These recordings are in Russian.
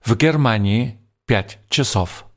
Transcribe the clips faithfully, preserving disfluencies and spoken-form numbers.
В Германии пять часов.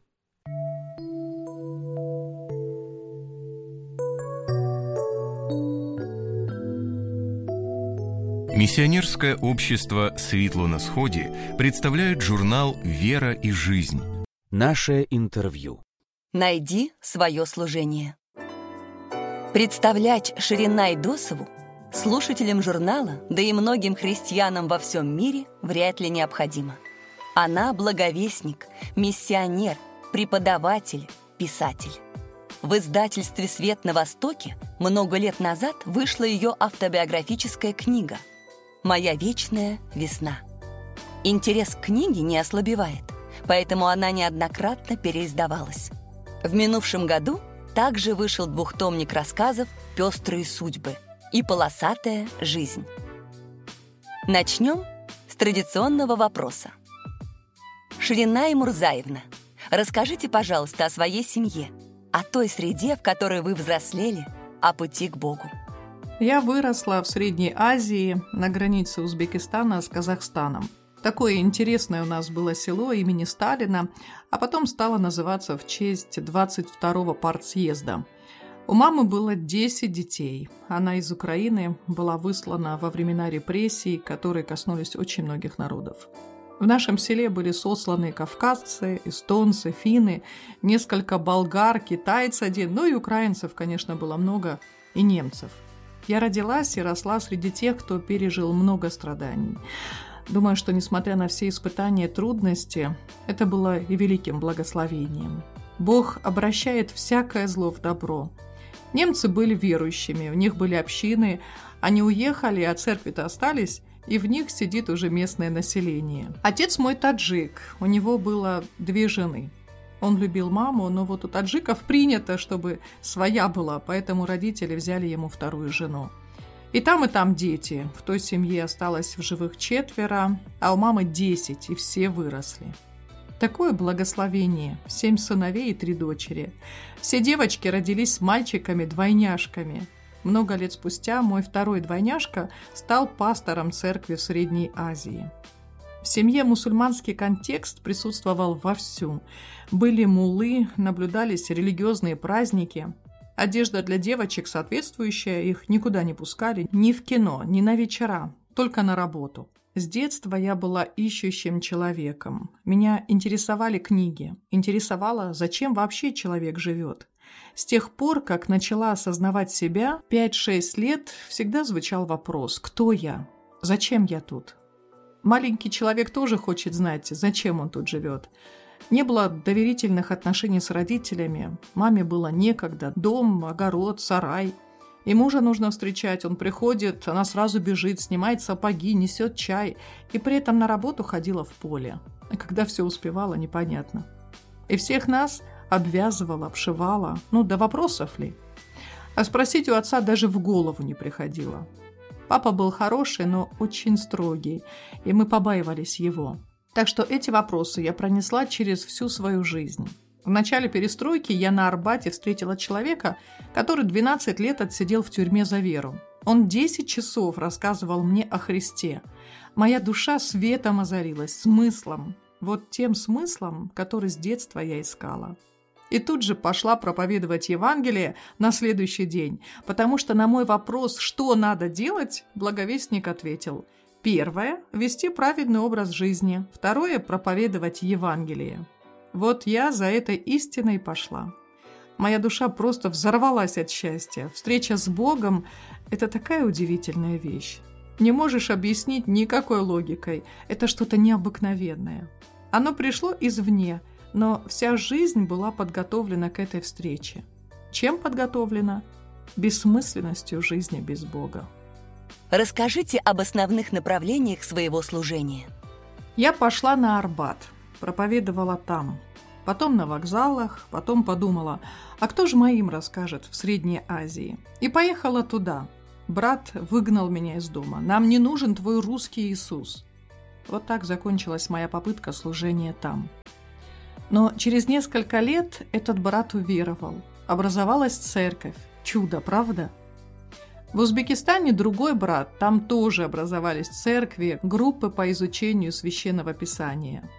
Миссионерское общество «Светло на сходе» представляет журнал «Вера и жизнь». Наше интервью. Найди свое служение. Представлять Ширина Идосову слушателям журнала, да и многим христианам во всем мире вряд ли необходимо. Она благовестник, миссионер, преподаватель, писатель. В издательстве «Свет на Востоке» много лет назад вышла ее автобиографическая книга «Моя вечная весна». Интерес к книге не ослабевает, поэтому она неоднократно переиздавалась. В минувшем году также вышел двухтомник рассказов «Пестрые судьбы» и «Полосатая жизнь». Начнем с традиционного вопроса. Ширина Мурзаевна, расскажите, пожалуйста, о своей семье, о той среде, в которой вы взрослели, о пути к Богу. Я выросла в Средней Азии, на границе Узбекистана с Казахстаном. Такое интересное у нас было село имени Сталина, а потом стало называться в честь двадцать второго партсъезда. У мамы было десять детей. Она из Украины была выслана во времена репрессий, которые коснулись очень многих народов. В нашем селе были сосланы кавказцы, эстонцы, финны, несколько болгар, китайцы один, ну и украинцев, конечно, было много, и немцев. Я родилась и росла среди тех, кто пережил много страданий. Думаю, что, несмотря на все испытания и трудности, это было и великим благословением. Бог обращает всякое зло в добро. Немцы были верующими, у них были общины, они уехали, а церкви-то остались, и в них сидит уже местное население. Отец мой таджик, у него было две жены. Он любил маму, но вот у таджиков принято, чтобы своя была, поэтому родители взяли ему вторую жену. И там, и там дети. В той семье осталось в живых четверо, а у мамы десять, и все выросли. Такое благословение. Семь сыновей и три дочери. Все девочки родились с мальчиками-двойняшками. Много лет спустя мой второй двойняшка стал пастором церкви в Средней Азии. В семье мусульманский контекст присутствовал вовсю. Были муллы, наблюдались религиозные праздники. Одежда для девочек соответствующая, их никуда не пускали, ни в кино, ни на вечера, только на работу. С детства я была ищущим человеком. Меня интересовали книги, интересовало, зачем вообще человек живет. С тех пор, как начала осознавать себя, пять-шесть лет всегда звучал вопрос: кто я? Зачем я тут? Маленький человек тоже хочет знать, зачем он тут живет. Не было доверительных отношений с родителями. Маме было некогда. Дом, огород, сарай. И мужа нужно встречать. Он приходит, она сразу бежит, снимает сапоги, несет чай. И при этом на работу ходила в поле. А когда все успевала, непонятно. И всех нас обвязывала, обшивала. Ну, до вопросов ли? А спросить у отца даже в голову не приходило. Папа был хороший, но очень строгий, и мы побаивались его. Так что эти вопросы я пронесла через всю свою жизнь. В начале перестройки я на Арбате встретила человека, который двенадцать лет отсидел в тюрьме за веру. Он десять часов рассказывал мне о Христе. Моя душа светом озарилась, смыслом. Вот тем смыслом, который с детства я искала. И тут же пошла проповедовать Евангелие на следующий день, потому что на мой вопрос, что надо делать, благовестник ответил: первое – вести праведный образ жизни, второе – проповедовать Евангелие. Вот я за этой истиной пошла. Моя душа просто взорвалась от счастья. Встреча с Богом – это такая удивительная вещь. Не можешь объяснить никакой логикой. Это что-то необыкновенное. Оно пришло извне, но вся жизнь была подготовлена к этой встрече. Чем подготовлена? Бессмысленностью жизни без Бога. Расскажите об основных направлениях своего служения. Я пошла на Арбат, проповедовала там. Потом на вокзалах, потом подумала, а кто же моим расскажет в Средней Азии? И поехала туда. Брат выгнал меня из дома. Нам не нужен твой русский Иисус. Вот так закончилась моя попытка служения там. Но через несколько лет этот брат уверовал. Образовалась церковь. Чудо, правда? В Узбекистане другой брат, там тоже образовались церкви, группы по изучению Священного Писания.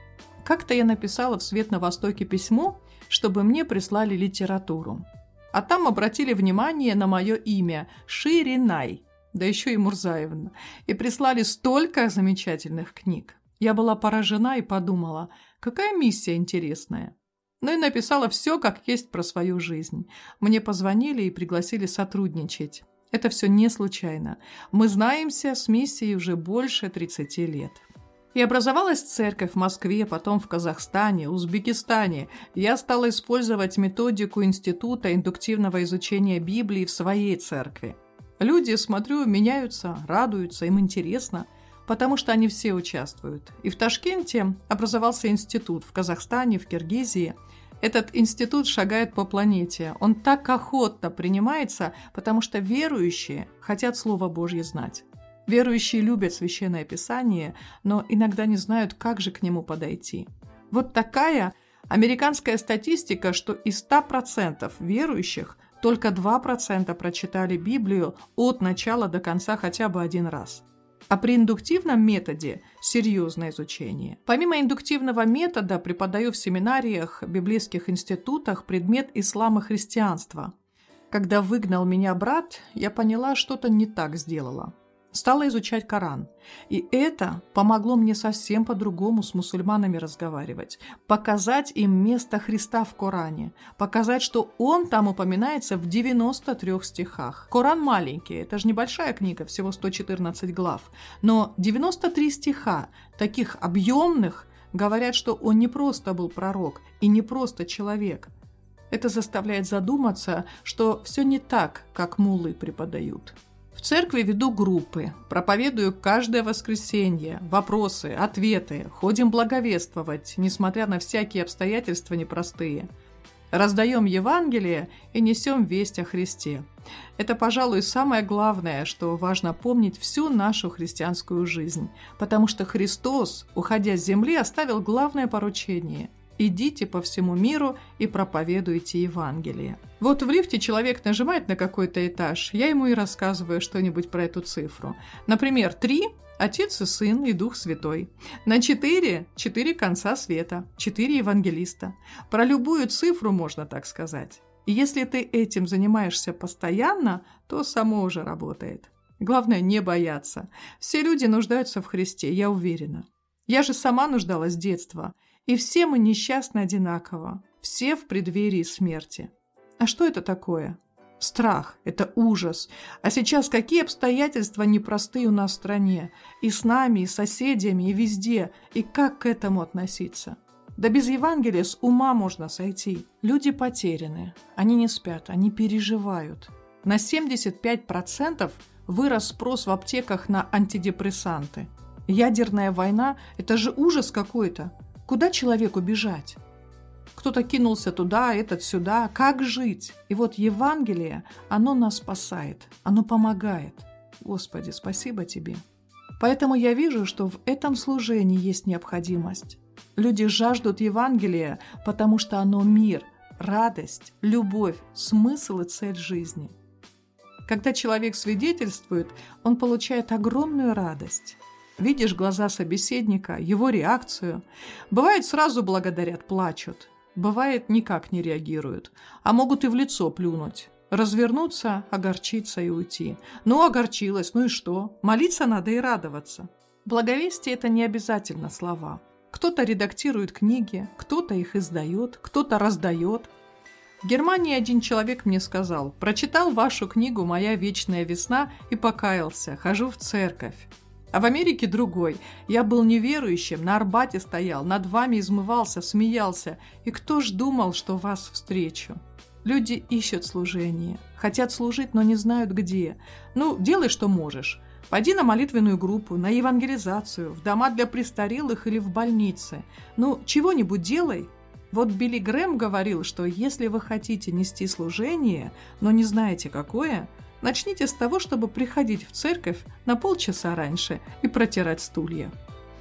Как-то я написала в «Свет на Востоке» письмо, чтобы мне прислали литературу. А там обратили внимание на мое имя Ширинай, да еще и Мурзаевна, и прислали столько замечательных книг. Я была поражена и подумала, какая миссия интересная. Ну и написала все как есть про свою жизнь. Мне позвонили и пригласили сотрудничать. Это все не случайно. Мы знаемся с миссией уже больше тридцати лет. И образовалась церковь в Москве, потом в Казахстане, Узбекистане. Я стала использовать методику Института индуктивного изучения Библии в своей церкви. Люди, смотрю, меняются, радуются, им интересно, потому что они все участвуют. И в Ташкенте образовался институт, в Казахстане, в Киргизии. Этот институт шагает по планете. Он так охотно принимается, потому что верующие хотят Слово Божье знать. Верующие любят Священное Писание, но иногда не знают, как же к нему подойти. Вот такая американская статистика, что из ста процентов верующих только два процента прочитали Библию от начала до конца хотя бы один раз. А при индуктивном методе серьезное изучение. Помимо индуктивного метода преподаю в семинариях, библейских институтах предмет ислам и христианство. Когда выгнал меня брат, я поняла, что-то не так сделала. Стала изучать Коран. И это помогло мне совсем по-другому с мусульманами разговаривать. Показать им место Христа в Коране. Показать, что он там упоминается в девяноста трёх стихах. Коран маленький, это же небольшая книга, всего сто четырнадцать глав. Но девяносто три стиха, таких объемных, говорят, что он не просто был пророк и не просто человек. Это заставляет задуматься, что все не так, как муллы преподают. В церкви веду группы, проповедую каждое воскресенье, вопросы, ответы, ходим благовествовать, несмотря на всякие обстоятельства непростые. Раздаем Евангелие и несем весть о Христе. Это, пожалуй, самое главное, что важно помнить всю нашу христианскую жизнь, потому что Христос, уходя с земли, оставил главное поручение – идите по всему миру и проповедуйте Евангелие. Вот в лифте человек нажимает на какой-то этаж, я ему и рассказываю что-нибудь про эту цифру. Например, три – Отец и Сын и Дух Святой. На четыре – четыре конца света, четыре евангелиста. Про любую цифру можно так сказать. И если ты этим занимаешься постоянно, то само уже работает. Главное не бояться. Все люди нуждаются в Христе, я уверена. Я же сама нуждалась с детства. И все мы несчастны одинаково, все в преддверии смерти. А что это такое? Страх – это ужас. А сейчас какие обстоятельства непростые у нас в стране. И с нами, и с соседями, и везде. И как к этому относиться? Да без Евангелия с ума можно сойти. Люди потеряны, они не спят, они переживают. На семьдесят пять процентов вырос спрос в аптеках на антидепрессанты. Ядерная война – это же ужас какой-то. Куда человеку бежать? Кто-то кинулся туда, этот сюда. Как жить? И вот Евангелие, оно нас спасает, оно помогает. Господи, спасибо Тебе. Поэтому я вижу, что в этом служении есть необходимость. Люди жаждут Евангелия, потому что оно мир, радость, любовь, смысл и цель жизни. Когда человек свидетельствует, он получает огромную радость. Видишь глаза собеседника, его реакцию. Бывает, сразу благодарят, плачут. Бывает, никак не реагируют. А могут и в лицо плюнуть. Развернуться, огорчиться и уйти. Ну, огорчилась, ну и что? Молиться надо и радоваться. Благовестие – это не обязательно слова. Кто-то редактирует книги, кто-то их издает, кто-то раздает. В Германии один человек мне сказал: «Прочитал вашу книгу «Моя вечная весна» и покаялся, хожу в церковь». А в Америке другой. Я был неверующим, на Арбате стоял, над вами измывался, смеялся. И кто ж думал, что вас встречу? Люди ищут служение, хотят служить, но не знают где. Ну, делай, что можешь. Пойди на молитвенную группу, на евангелизацию, в дома для престарелых или в больницы. Ну, чего-нибудь делай. Вот Билли Грэм говорил, что если вы хотите нести служение, но не знаете какое, начните с того, чтобы приходить в церковь на полчаса раньше и протирать стулья.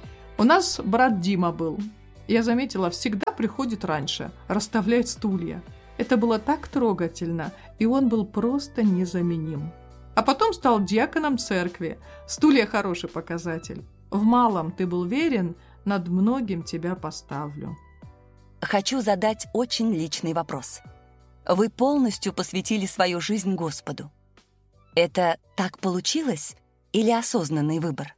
У нас брат Дима был. Я заметила, всегда приходит раньше, расставляет стулья. Это было так трогательно, и он был просто незаменим. А потом стал диаконом церкви. Стулья – хороший показатель. В малом ты был верен, над многим тебя поставлю». Хочу задать очень личный вопрос. Вы полностью посвятили свою жизнь Господу. Это так получилось или осознанный выбор?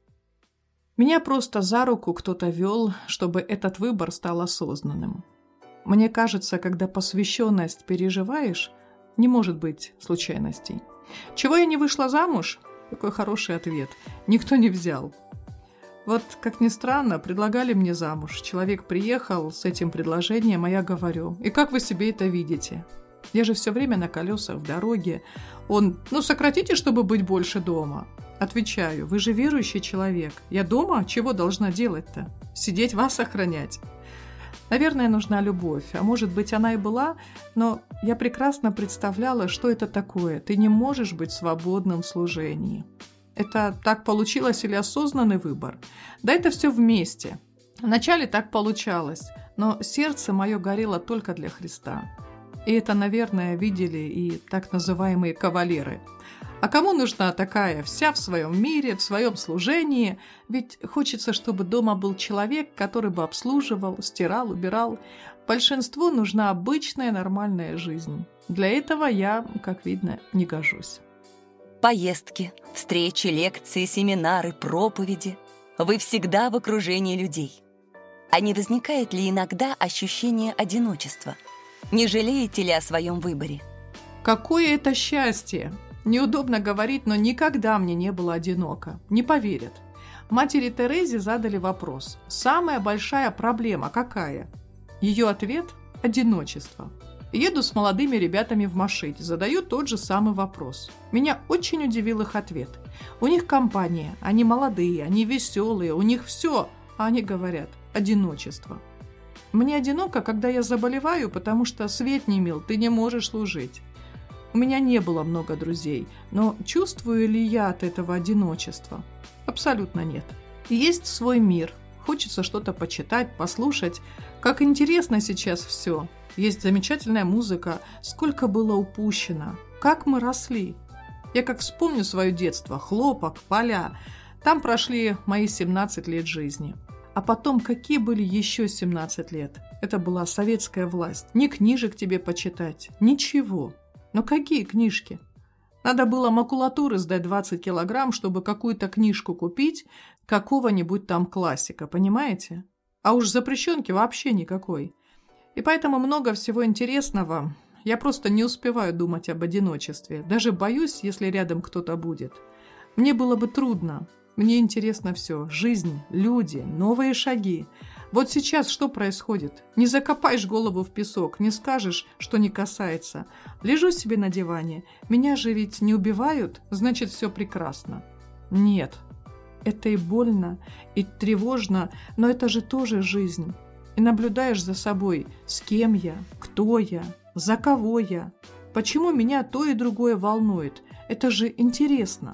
Меня просто за руку кто-то вел, чтобы этот выбор стал осознанным. Мне кажется, когда посвященность переживаешь, не может быть случайностей. Чего я не вышла замуж? Какой хороший ответ. Никто не взял. Вот, как ни странно, предлагали мне замуж. Человек приехал с этим предложением, а я говорю: «И как вы себе это видите? Я же все время на колесах в дороге». Он: «Ну, сократите, чтобы быть больше дома». Отвечаю: «Вы же верующий человек. Я дома чего должна делать-то? Сидеть вас охранять?» Наверное, нужна любовь, а может быть, она и была, но я прекрасно представляла, что это такое. Ты не можешь быть свободным в служении. Это так получилось или осознанный выбор? Да это все вместе. Вначале так получалось, но сердце мое горело только для Христа. И это, наверное, видели и так называемые кавалеры. А кому нужна такая, вся в своем мире, в своем служении? Ведь хочется, чтобы дома был человек, который бы обслуживал, стирал, убирал. Большинству нужна обычная нормальная жизнь. Для этого я, как видно, не гожусь. Поездки, встречи, лекции, семинары, проповеди. Вы всегда в окружении людей. А не возникает ли иногда ощущение одиночества? Не жалеете ли о своем выборе? Какое это счастье! Неудобно говорить, но никогда мне не было одиноко. Не поверят. Матери Терезе задали вопрос: самая большая проблема какая? Ее ответ – одиночество. Еду с молодыми ребятами в машине, задаю тот же самый вопрос. Меня очень удивил их ответ. У них компания, они молодые, они веселые, у них все, а они говорят: одиночество. Мне одиноко, когда я заболеваю, потому что свет не мил, ты не можешь служить. У меня не было много друзей, но чувствую ли я от этого одиночества? Абсолютно нет. Есть свой мир, хочется что-то почитать, послушать. Как интересно сейчас все. Есть замечательная музыка, сколько было упущено, как мы росли. Я как вспомню свое детство, хлопок, поля. Там прошли мои семнадцать лет жизни. А потом, какие были еще семнадцать лет? Это была советская власть. Ни книжек тебе почитать, ничего. Но какие книжки? Надо было макулатуры сдать двадцать килограмм, чтобы какую-то книжку купить, какого-нибудь там классика, понимаете? А уж запрещенки вообще никакой. И поэтому много всего интересного. Я просто не успеваю думать об одиночестве. Даже боюсь, если рядом кто-то будет. Мне было бы трудно. Мне интересно все. Жизнь, люди, новые шаги. Вот сейчас что происходит? Не закопаешь голову в песок, не скажешь, что не касается. Лежу себе на диване. Меня же ведь не убивают, значит, все прекрасно. Нет, это и больно, и тревожно, но это же тоже жизнь. И наблюдаешь за собой, с кем я, кто я, за кого я. Почему меня то и другое волнует? Это же интересно.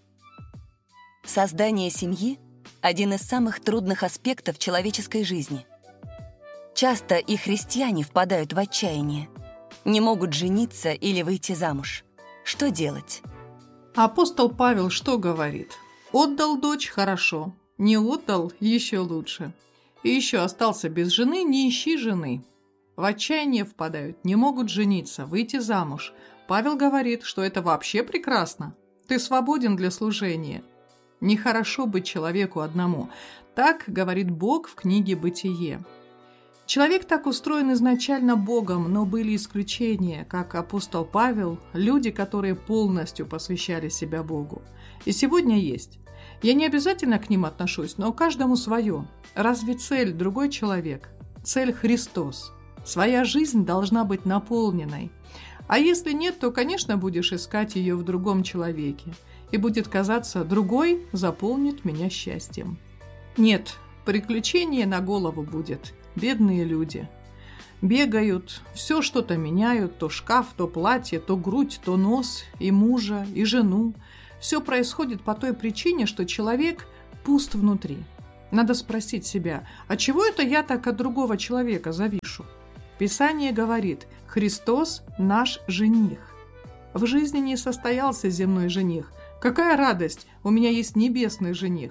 Создание семьи – один из самых трудных аспектов человеческой жизни. Часто и христиане впадают в отчаяние. Не могут жениться или выйти замуж. Что делать? Апостол Павел что говорит? Отдал дочь – хорошо, не отдал – еще лучше. И еще остался без жены – не ищи жены. В отчаяние впадают, не могут жениться, выйти замуж. Павел говорит, что это вообще прекрасно. Ты свободен для служения. Нехорошо быть человеку одному. Так говорит Бог в книге «Бытие». Человек так устроен изначально Богом, но были исключения, как апостол Павел, люди, которые полностью посвящали себя Богу. И сегодня есть. Я не обязательно к ним отношусь, но каждому свое. Разве цель другой человек? Цель Христос. Своя жизнь должна быть наполненной. А если нет, то, конечно, будешь искать ее в другом человеке. И будет казаться, другой заполнит меня счастьем. Нет, приключение на голову будет. Бедные люди. Бегают, все что-то меняют, то шкаф, то платье, то грудь, то нос, и мужа, и жену. Все происходит по той причине, что человек пуст внутри. Надо спросить себя, а чего это я так от другого человека завишу? Писание говорит, Христос наш жених. В жизни не состоялся земной жених. Какая радость, у меня есть небесный жених.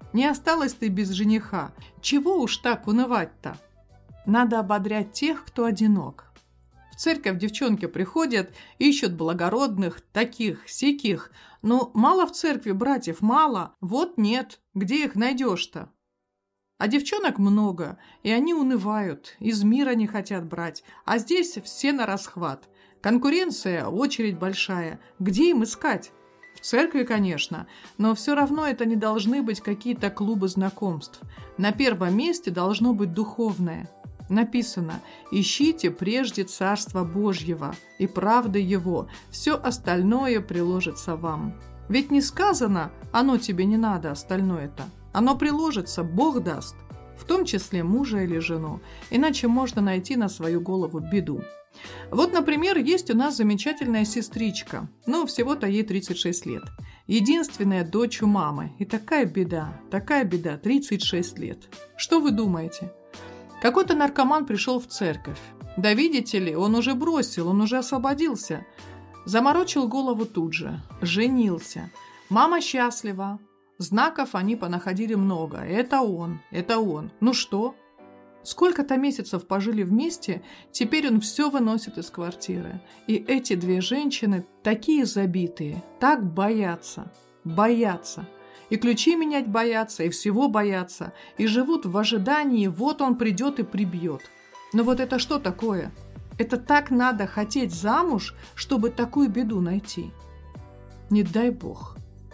Не осталась ты без жениха. Чего уж так унывать-то? Надо ободрять тех, кто одинок. В церковь девчонки приходят, ищут благородных, таких, сяких. Но мало в церкви братьев, мало. Вот нет, где их найдешь-то? А девчонок много, и они унывают, из мира не хотят брать. А здесь все на расхват. Конкуренция, очередь большая. Где им искать? В церкви, конечно, но все равно это не должны быть какие-то клубы знакомств. На первом месте должно быть духовное. Написано: «Ищите прежде Царства Божьего и правды Его, все остальное приложится вам». Ведь не сказано: «Оно тебе не надо, остальное-то». Оно приложится, Бог даст, в том числе мужа или жену, иначе можно найти на свою голову беду. Вот, например, есть у нас замечательная сестричка, ну, всего-то ей тридцать шесть лет. Единственная дочь у мамы. И такая беда, такая беда, тридцать шесть лет. Что вы думаете? Какой-то наркоман пришел в церковь. Да видите ли, он уже бросил, он уже освободился. Заморочил голову тут же, женился. Мама счастлива. Знаков они понаходили много. Это он, это он. Ну что? Сколько-то месяцев пожили вместе, теперь он все выносит из квартиры. И эти две женщины такие забитые, так боятся, боятся. И ключи менять боятся, и всего боятся, и живут в ожидании, вот он придет и прибьет. Но вот это что такое? Это так надо хотеть замуж, чтобы такую беду найти. Не дай Бог.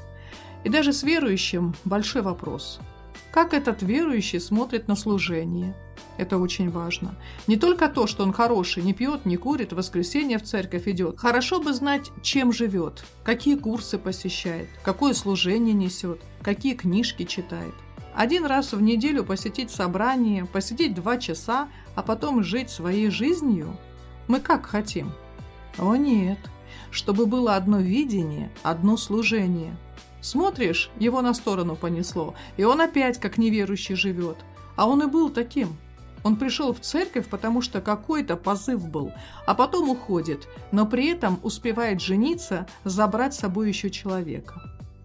И даже с верующим большой вопрос. Как этот верующий смотрит на служение? Это очень важно. Не только то, что он хороший, не пьет, не курит, в воскресенье в церковь идет. Хорошо бы знать, чем живет, какие курсы посещает, какое служение несет, какие книжки читает. Один раз в неделю посетить собрание, посидеть два часа, а потом жить своей жизнью? Мы как хотим? О нет, чтобы было одно видение, одно служение. Смотришь, его на сторону понесло, и он опять как неверующий живет. А он и был таким. Он пришел в церковь, потому что какой-то позыв был, а потом уходит, но при этом успевает жениться, забрать с собой еще человека.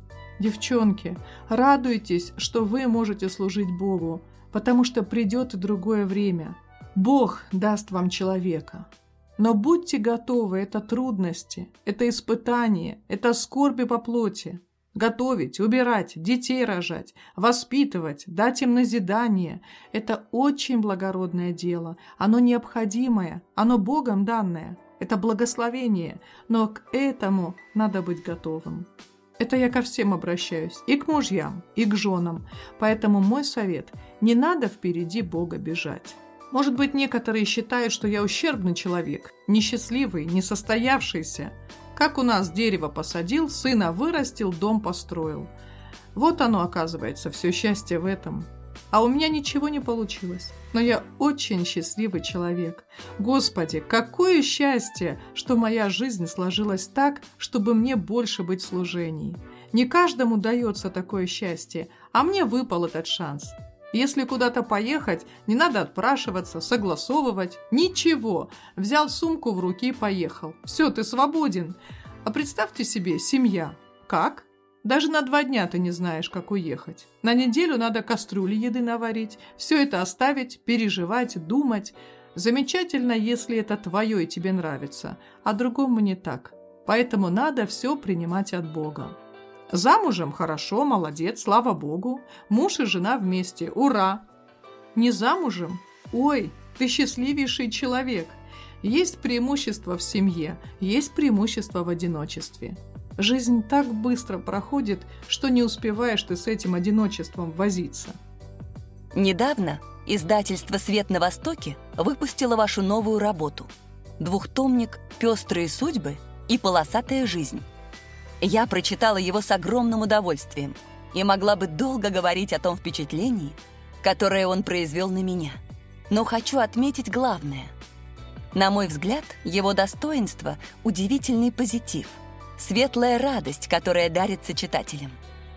Девчонки, радуйтесь, что вы можете служить Богу, потому что придет и другое время. Бог даст вам человека. Но будьте готовы, это трудности, это испытания, это скорби по плоти. Готовить, убирать, детей рожать, воспитывать, дать им назидание – это очень благородное дело. Оно необходимое, оно Богом данное. Это благословение, но к этому надо быть готовым. Это я ко всем обращаюсь, и к мужьям, и к женам. Поэтому мой совет – не надо впереди Бога бежать. Может быть, некоторые считают, что я ущербный человек, несчастливый, несостоявшийся. Как у нас дерево посадил, сына вырастил, дом построил. Вот оно, оказывается, все счастье в этом. А у меня ничего не получилось. Но я очень счастливый человек. Господи, какое счастье, что моя жизнь сложилась так, чтобы мне больше быть в служении. Не каждому дается такое счастье, а мне выпал этот шанс. Если куда-то поехать, не надо отпрашиваться, согласовывать. Ничего. Взял сумку в руки и поехал. Все, ты свободен. А представьте себе, семья. Как? Даже на два дня ты не знаешь, как уехать. На неделю надо кастрюли еды наварить. Все это оставить, переживать, думать. Замечательно, если это твое и тебе нравится. А другому не так. Поэтому надо все принимать от Бога. Замужем – хорошо, молодец, слава Богу. Муж и жена вместе, ура! Не замужем? Ой, ты счастливейший человек. Есть преимущество в семье, есть преимущество в одиночестве. Жизнь так быстро проходит, что не успеваешь ты с этим одиночеством возиться. Недавно издательство «Свет на Востоке» выпустило вашу новую работу – двухтомник «Пестрые судьбы» и «Полосатая жизнь». Я прочитала его с огромным удовольствием и могла бы долго говорить о том впечатлении, которое он произвел на меня. Но хочу отметить главное. На мой взгляд, его достоинство – удивительный позитив, светлая радость, которая дарится читателям.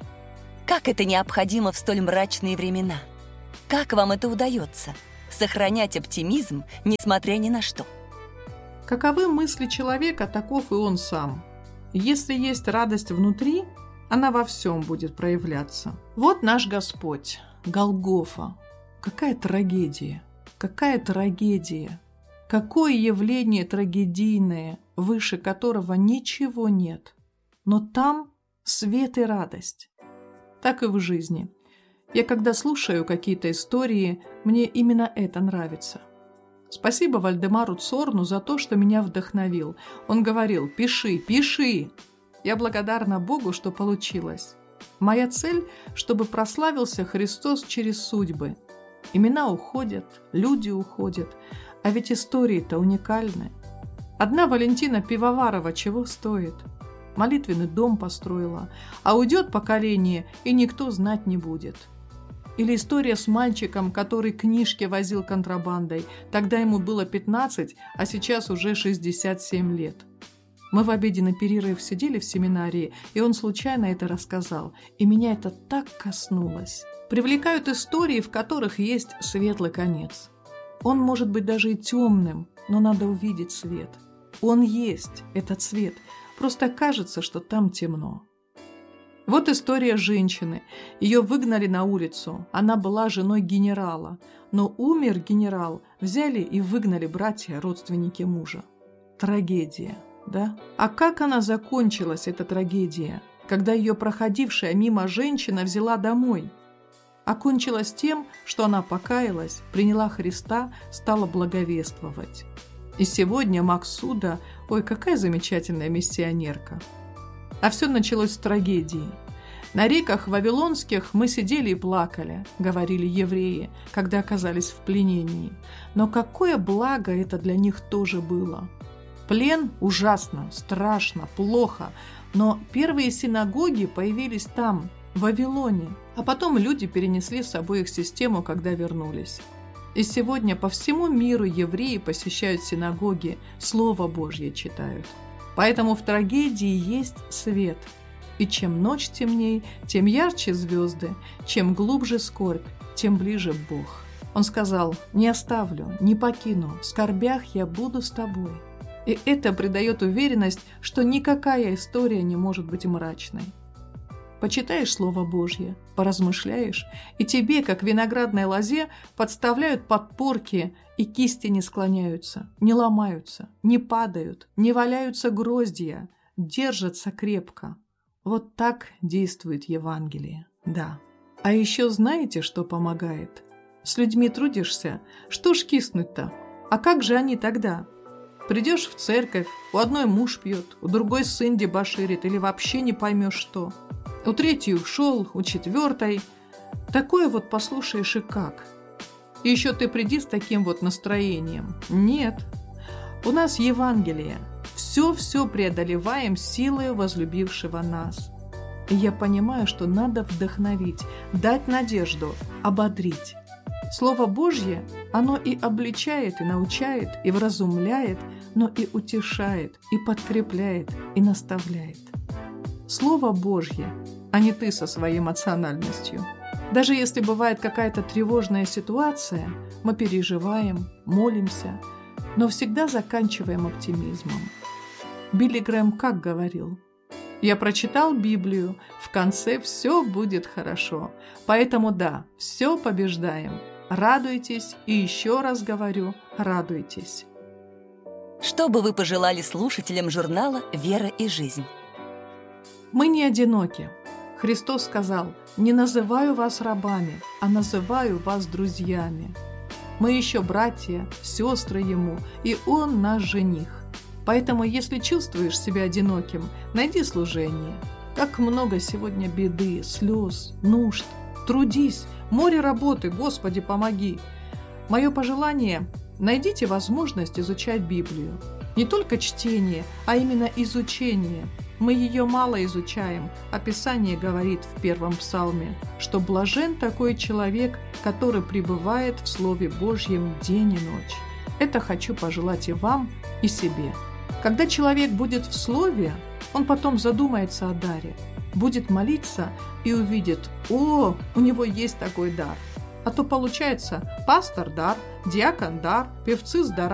Как это необходимо в столь мрачные времена? Как вам это удается – сохранять оптимизм, несмотря ни на что? Каковы мысли человека, таков и он сам. Если есть радость внутри, она во всем будет проявляться. Вот наш Господь, Голгофа. Какая трагедия, какая трагедия, какое явление трагедийное, выше которого ничего нет. Но там свет и радость. Так и в жизни. Я когда слушаю какие-то истории, мне именно это нравится. Спасибо Вальдемару Цорну за то, что меня вдохновил. Он говорил: «Пиши, пиши». Я благодарна Богу, что получилось. Моя цель, чтобы прославился Христос через судьбы. Имена уходят, люди уходят, а ведь истории-то уникальны. Одна Валентина Пивоварова чего стоит? Молитвенный дом построила, а уйдет поколение, и никто знать не будет. Или история с мальчиком, который книжки возил контрабандой. Тогда ему было пятнадцать, а сейчас уже шестьдесят семь лет. Мы в обеденный перерыв сидели в семинарии, и он случайно это рассказал. И меня это так коснулось. Привлекают истории, в которых есть светлый конец. Он может быть даже и темным, но надо увидеть свет. Он есть, этот свет. Просто кажется, что там темно. Вот история женщины. Ее выгнали на улицу. Она была женой генерала. Но умер генерал, взяли и выгнали братья, родственники мужа. Трагедия, да? А как она закончилась, эта трагедия, когда ее проходившая мимо женщина взяла домой? Окончилась тем, что она покаялась, приняла Христа, стала благовествовать. И сегодня Максуда, ой, какая замечательная миссионерка. А все началось с трагедии. На реках вавилонских мы сидели и плакали, говорили евреи, когда оказались в пленении. Но какое благо это для них тоже было. Плен ужасно, страшно, плохо, но первые синагоги появились там, в Вавилоне, а потом люди перенесли с собой их систему, когда вернулись. И сегодня по всему миру евреи посещают синагоги, Слово Божье читают. Поэтому в трагедии есть свет. И чем ночь темней, тем ярче звезды, чем глубже скорбь, тем ближе Бог. Он сказал: «Не оставлю, не покину, в скорбях я буду с тобой». И это придает уверенность, что никакая история не может быть мрачной. Почитаешь Слово Божье, поразмышляешь, и тебе, как виноградной лозе, подставляют подпорки, и кисти не склоняются, не ломаются, не падают, не валяются гроздья, держатся крепко. Вот так действует Евангелие, да. А еще знаете, что помогает? С людьми трудишься, что ж киснуть-то? А как же они тогда? Придешь в церковь, у одной муж пьет, у другой сын дебоширит или вообще не поймешь что. У третьей ушел, у четвертой. Такое вот послушаешь и как. И еще ты приди с таким вот настроением. Нет. У нас Евангелие. Все-все преодолеваем силой возлюбившего нас. И я понимаю, что надо вдохновить, дать надежду, ободрить. Слово Божье, оно и обличает, и научает, и вразумляет, но и утешает, и подкрепляет, и наставляет. Слово Божье, а не ты со своей эмоциональностью. Даже если бывает какая-то тревожная ситуация, мы переживаем, молимся, но всегда заканчиваем оптимизмом. Билли Грэм как говорил: «Я прочитал Библию, в конце все будет хорошо. Поэтому да, все побеждаем. Радуйтесь, и еще раз говорю, радуйтесь». Что бы вы пожелали слушателям журнала «Вера и жизнь»? Мы не одиноки. Христос сказал: «Не называю вас рабами, а называю вас друзьями». Мы еще братья, сестры Ему, и Он наш жених. Поэтому, если чувствуешь себя одиноким, найди служение. Как много сегодня беды, слез, нужд. Трудись, море работы, Господи, помоги. Мое пожелание – найдите возможность изучать Библию. Не только чтение, а именно изучение. Мы ее мало изучаем, а Писание говорит в первом псалме, что блажен такой человек, который пребывает в Слове Божьем день и ночь. Это хочу пожелать и вам, и себе. Когда человек будет в Слове, он потом задумается о даре, будет молиться и увидит: «О, у него есть такой дар». А то получается: пастор – дар, диакон – дар, певцы – дар.